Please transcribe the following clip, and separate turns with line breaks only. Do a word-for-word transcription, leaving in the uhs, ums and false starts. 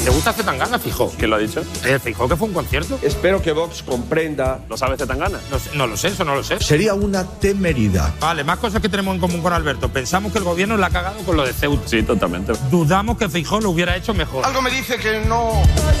¿Te gusta Zetangana, Feijóo?
¿Quién lo ha dicho?
Eh, Feijóo, que fue un concierto.
Espero que Vox comprenda.
¿Lo sabe Zetangana?
No, sé- no lo sé, eso no lo sé.
Sería una temeridad.
Vale, más cosas que tenemos en común con Alberto. Pensamos que el gobierno la ha cagado con lo de Ceuta.
Sí, totalmente.
Dudamos que Feijóo lo hubiera hecho mejor.
Algo me dice que no.